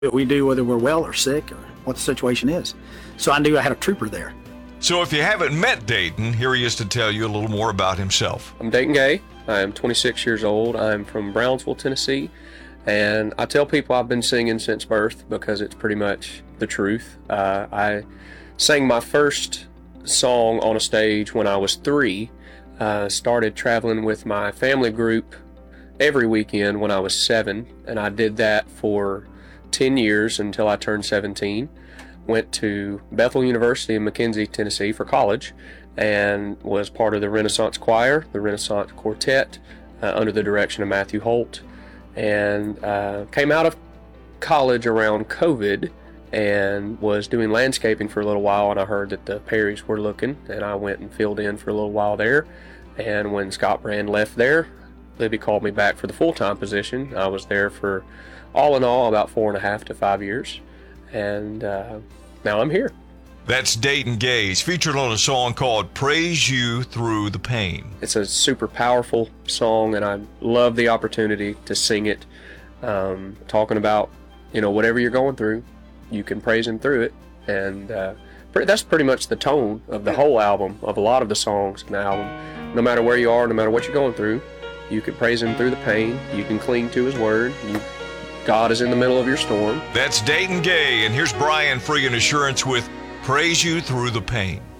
What we do, whether we're well or sick or what the situation is. So I knew I had a trooper there. So if you haven't met Dayton, here he is to tell you a little more about himself. I'm Dayton Gay. I'm 26 years old. I'm from Brownsville, Tennessee. And I tell people I've been singing since birth because it's pretty much the truth. I sang my first song on a stage when I was 3. Started traveling with my family group every weekend when I was 7. And I did that for 10 years until I turned 17. Went to Bethel University in McKenzie, Tennessee for college and was part of the Renaissance Choir, the Renaissance Quartet, under the direction of Matthew Holt. And came out of college around COVID and was doing landscaping for a little while, and I heard that the Perrys were looking, and I went and filled in for a little while there. And when Scott Brand left there, Libby called me back for the full-time position. I was there for, all in all, about 4.5 to 5 years. And now I'm here. That's Dayton Gay. He's featured on a song called Praise You Through the Pain. It's a super powerful song, and I love the opportunity to sing it. Talking about, whatever you're going through, you can praise Him through it. And that's pretty much the tone of the whole album, of a lot of the songs in the album. No matter where you are, no matter what you're going through, you can praise Him through the pain. You can cling to His Word. God is in the middle of your storm. That's Dayton Gay, and here's Brian Free and Assurance with Praise You Through the Pain.